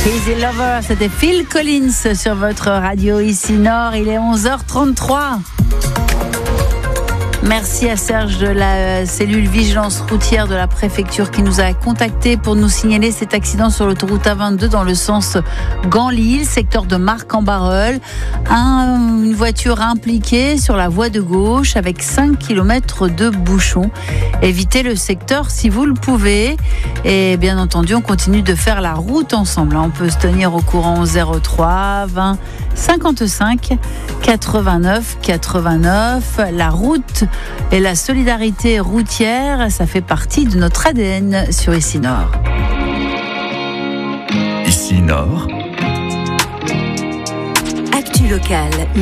Easy Lover, c'était Phil Collins sur votre radio ici Nord. Il est 11h33. Merci à Serge de la cellule vigilance routière de la préfecture qui nous a contactés pour nous signaler cet accident sur l'autoroute A22 dans le sens Gand-Lille, secteur de Marc-en-Barœul. Une voiture impliquée sur la voie de gauche avec 5 km de bouchons. Évitez le secteur si vous le pouvez. Et bien entendu, on continue de faire la route ensemble. On peut se tenir au courant au 03 20 55 89 89. La route et la solidarité routière, ça fait partie de notre ADN sur Ici Nord. Ici Nord. Actu locale.